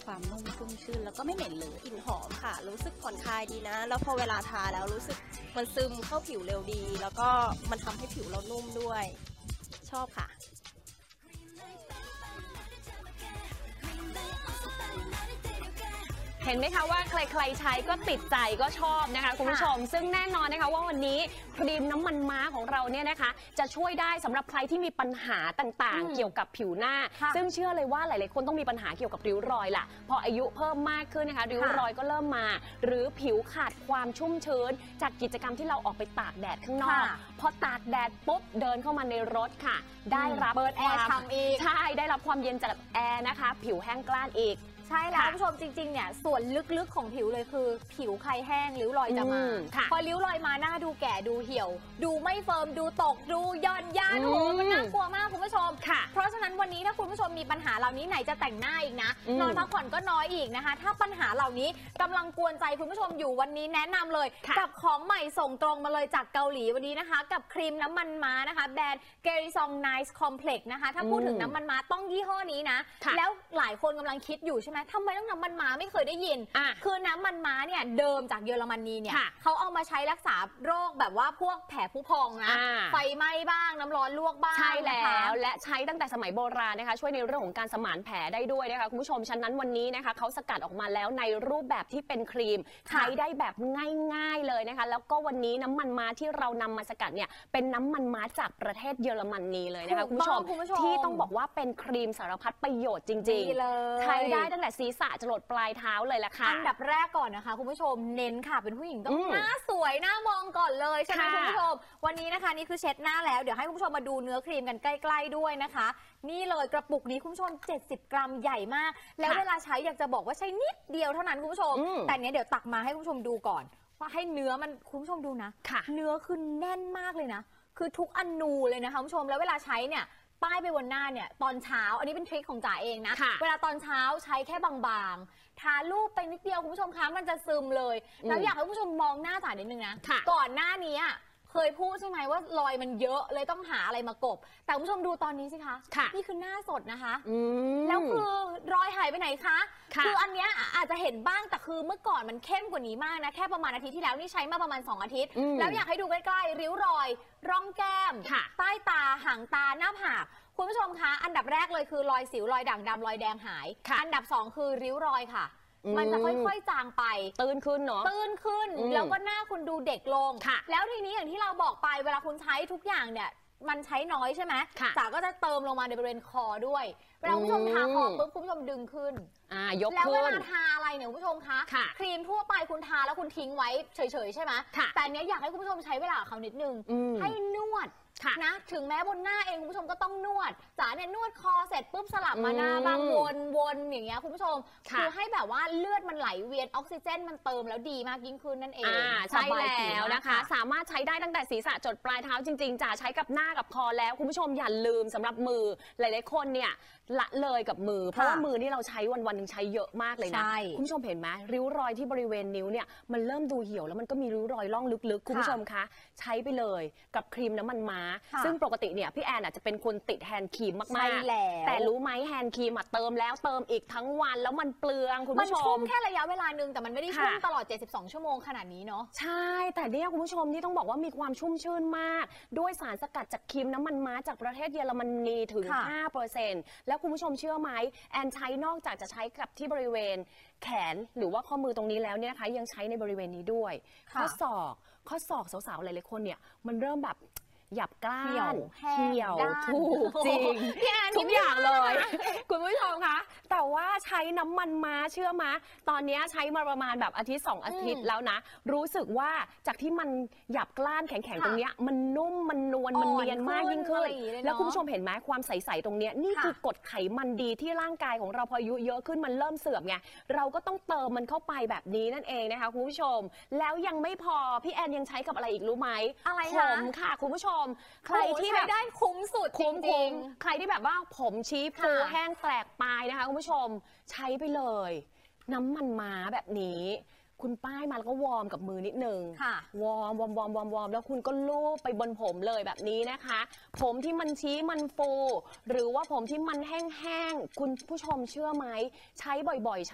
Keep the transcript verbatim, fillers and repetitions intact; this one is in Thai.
ความนุ่มชุ่มชื่นแล้วก็ไม่เหม็นเลยกลิ่นหอมค่ะรู้สึกผ่อนคลายดีนะแล้วพอเวลาทาแล้วรู้สึกมันซึมเข้าผิวเร็วดีแล้วก็มันทำให้ผิวเรานุ่มด้วยชอบค่ะเห็นไหมคะว่าใครๆใช้ก็ติดใจก็ชอบนะคะคุณผู้ชมซึ่งแน่นอนนะคะว่าวันนี้ครีมน้ำมันม้าของเราเนี่ยนะคะจะช่วยได้สำหรับใครที่มีปัญหาต่างๆเกี่ยวกับผิวหน้าซึ่งเชื่อเลยว่าหลายๆคนต้องมีปัญหาเกี่ยวกับริ้วรอยล่ะพออายุเพิ่มมากขึ้นนะคะริ้วรอยก็เริ่มมาหรือผิวขาดความชุ่มชื้นจากกิจกรรมที่เราออกไปตากแดดข้างนอกพอตากแดดปุ๊บเดินเข้ามาในรถค่ะได้รับเปิดแอร์ทำอีกใช่ได้รับความเย็นจากแอร์นะคะผิวแห้งกร้านอีกใช่แล้วคุณผู้ชมจริงๆเนี่ยส่วนลึกๆของผิวเลยคือผิวใครแห้งริ้วรอยจะมาพอริ้วรอยมาหน้าดูแก่ดูเหี่ยวดูไม่เฟิร์มดูตกดูย่อนย่านโอ้โหมันน่ากลัวมากคุณผู้ชมเพราะฉะนั้นวันนี้ถ้าคุณผู้ชมมีปัญหาเหล่านี้ไหนจะแต่งหน้าอีกนะนอนพักผ่อนก็น้อยอีกนะคะถ้าปัญหาเหล่านี้กำลังกวนใจคุณผู้ชมอยู่วันนี้แนะนำเลยกับของใหม่ส่งตรงมาเลยจากเกาหลีวันนี้นะคะกับครีมน้ำมันม้านะคะแบรนด์ Gerison Nice Complex นะคะถ้าพูดถึงน้ำมันม้าต้องยี่ห้อนี้นะแล้วหลายคนกำลังคิดอยู่ใช่ไหมทำไมต้องน้ำมันม้าไม่เคยได้ยินคือน้ำมันม้าเนี่ยเดิมจากเยอรมนีเนี่ยเขาเอามาใช้รักษาโรคแบบว่าพวกแผลผู้พองนะไฟไหม้บ้างน้ำร้อนลวกบ้างใช่แล้วและใช้ตั้งแต่สมัยโบราณนะคะช่วยในเรื่องของการสมานแผลได้ด้วยนะคะคุณผู้ชมฉะนั้นวันนี้นะคะเขาสกัดออกมาแล้วในรูปแบบที่เป็นครีมใช้ได้แบบง่ายๆเลยนะคะแล้วก็วันนี้น้ำมันม้าที่เรานำมาสกัดเนี่ยเป็นน้ำมันม้าจากประเทศเยอรมนีเลยนะคะคุณผู้ชมที่ต้องบอกว่าเป็นครีมสารพัดประโยชน์จริงๆใช้ได้ตั้งแต่ศีรษะจรดปลายเท้าเลยล่ะค่ะอันดับแรกก่อนนะคะคุณผู้ชมเน้นค่ะเป็นผู้หญิงต้องหน้าสวยหน้ามองก่อนเลยใช่ไหมคุณผู้ชมวันนี้นะคะนี่คือเช็ดหน้าแล้วเดี๋ยวให้คุณผู้ชมมาดูเนื้อครีมกันใกล้ๆด้วยนะคะนี่เลยกระปุกนี้คุณผู้ชมเจ็ดสิบกรัมใหญ่มากแล้วเวลาใช้อยากจะบอกว่าใช้นิดเดียวเท่านั้นคุณผู้ชมแต่เนี้ยเดี๋ยวตักมาให้คุณผู้ชมดูก่อนว่าให้เนื้อมันคุณผู้ชมดูนะเนื้อคือแน่นมากเลยนะคือทุกอนูเลยนะคะคุณผู้ชมแล้วเวลาใช้เนี่ยป้ายไปบนหน้าเนี่ยตอนเช้าอันนี้เป็นทริคของจ๋าเองนะเวลาตอนเช้าใช้แค่บางๆทาลูบไปนิดเดียวคุณผู้ชมคะมันจะซึมเลยแล้วอยากให้คุณผู้ชมมองหน้าจ๋านิดนึงนะก่อนหน้านี้เคยพูดใช่ไหมว่ารอยมันเยอะเลยต้องหาอะไรมากบแต่คุณผู้ชมดูตอนนี้สิคะนี่คือหน้าสดนะคะแล้วคือรอยหายไปไหนคะคืออันเนี้ยอาจจะเห็นบ้างแต่คือเมื่อก่อนมันเข้มกว่านี้มากนะแค่ประมาณอาทิตย์ที่แล้วนี่ใช้มาประมาณสองอาทิตย์แล้วอยากให้ดูใกล้ๆริ้วรอยร่องแก้มใต้ตาหางตาหน้าผากคุณผู้ชมคะอันดับแรกเลยคือรอยสิวรอยด่างดำรอยแดงหายอันดับสองคือริ้วรอยค่ะมันจะค่อยๆจางไปตื้นขึ้นเนาะตื้นขึ้นแล้วก็หน้าคุณดูเด็กลงแล้วทีนี้อย่างที่เราบอกไปเวลาคุณใช้ทุกอย่างเนี่ยมันใช้น้อยใช่ไหมจ๋าก็จะเติมลงมาในบริเวณคอด้วยเวลาคุณผู้ชมทาคอปุ๊บคุณผู้ชมดึงขึ้นอ่ายกขึ้นแล้วเวลาทาอะไรเนี่ยคุณผู้ชมคะครีมทั่วไปคุณทาแล้วคุณทิ้งไว้เฉยๆใช่ไหมแต่เนี้ยอยากให้คุณผู้ชมใช้เวลาเขานิดนึงให้นวดนะถึงแม้บนหน้าเองคุณผู้ชมก็ต้องนวดจ๋าเนี่ยนวดคอเสร็จปุ๊บสลับมาหน้าบางวนวนอย่างเงี้ยคุณผู้ชมคือให้แบบว่าเลือดมันไหลเวียนออกซิเจนมันเติมแล้วดีมากยิ่งขึ้นนั่นเองใช่แล้วนะคะสามารถใช้ได้ตั้งแต่ศีรษะจดปลายเท้าจริงๆจ๋าใช้กับหน้ากับคอแล้วคุณผู้ชมอย่าลืมสำหรับมือหลายๆคนเนี่ยละเลยกับมือเพราะว่ามือนี่เราใช้วันวันนึงใช้เยอะมากเลยนะคุณผู้ชมเห็นไหมริ้วรอยที่บริเวณนิ้วเนี่ยมันเริ่มดูเหี่ยวแล้วมันก็มีริ้วรอยล่องลึกๆคุณผู้ชมคะใช้ไปเลยกับครีมน้ำมันม้าซึ่งปกติเนี่ยพี่แอนอาจจะเป็นคนติดแฮนด์ครีมมากๆแต่รู้ไหมแฮนด์ครีมเติมแล้วเติมอีกทั้งวันแล้วมันเปลืองคุณผู้ชมมันชุ่มแค่ระยะเวลานึงแต่มันไม่ได้ชุ่มตลอดเจ็ดสิบสองชั่วโมงขนาดนี้เนาะใช่แต่เนี่ยคุณผู้ชมที่ต้องบอกว่ามีความชุ่มชื่นมากด้วยสารสกัดจากครีมน้ำมันม้าจากประเทศเยอรมนีถึง ห้าเปอร์เซ็นต์ แล้วคุณผู้ชมเชื่อไหมแอนใช้นอกจากจะใช้กับที่บริเวณแขนหรือว่าข้อมือตรงนี้แล้วเนี่ยนะคะยังใช้ในบริเวณนี้ด้วยข้อศอกข้อศอกสาวๆหลายๆคนเนี่ยมันเริ่มแบบหยับกล้านเหี่ยวถูกจริงทุกอย่างเลยคุณผู้ชมคะแต่ว่าใช้น้ำมันม้าเชื่อมะตอนนี้ใช้มาประมาณแบบอาทิตย์สองอาทิตย์แล้วนะรู้สึกว่าจากที่มันหยับกล้านแข็งๆตรงนี้มันนุ่มมันนวลมันเนียนมากยิ่งขึ้นแล้วคุณผู้ชมเห็นไหมความใสๆตรงนี้นี่คือกรดไขมันดีที่ร่างกายของเราพออายุเยอะขึ้นมันเริ่มเสื่อมไงเราก็ต้องเติมมันเข้าไปแบบนี้นั่นเองนะคะคุณผู้ชมแล้วยังไม่พอพี่แอนยังใช้กับอะไรอีกรู้ไหมอะไรผมค่ะคุณผู้ชมใครที่แบบได้คุ้มสุดจริงๆใครที่แบบว่าผมชี้ฟูแห้งแตกปลายนะคะคุณผู้ชมใช้ไปเลยน้ำมันม้าแบบนี้คุณป้ายมาแล้วก็วอร์มกับมือนิดนึงวอร์มวอร์มวอร์มวอร์มวอร์มแล้วคุณก็ลูบไปบนผมเลยแบบนี้นะคะผมที่มันชี้มันฟูหรือว่าผมที่มันแห้งๆคุณผู้ชมเชื่อไหมใช้บ่อยๆ